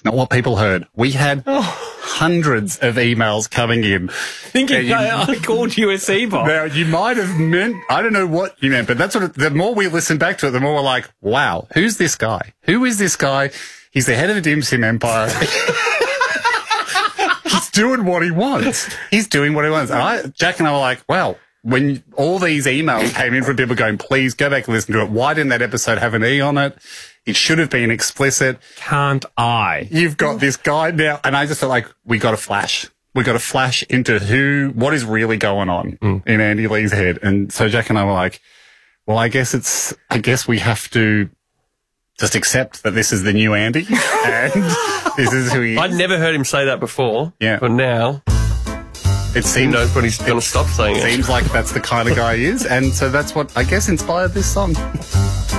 not what people heard. We had hundreds of emails coming in. Thinking I called you a Seabot. Now, you might have meant, I don't know what you meant, but that's what, the more we listen back to it, the more we're like, wow, who's this guy? Who is this guy? He's the head of the Dim Sim Empire. He's doing what he wants. He's doing what he wants. And Jack and I were like, well, when all these emails came in from people going, please go back and listen to it. Why didn't that episode have an E on it? It should have been explicit. Can't I? You've got this guy now. And I just felt like we got a flash. We got a flash into what is really going on in Andy Lee's head. And so Jack and I were like, well, I guess we have to just accept that this is the new Andy and this is who he is. I'd never heard him say that before. Yeah. But now it seems, he knows when he's going to stop saying it. Seems like that's the kind of guy he is. And so that's what, I guess, inspired this song.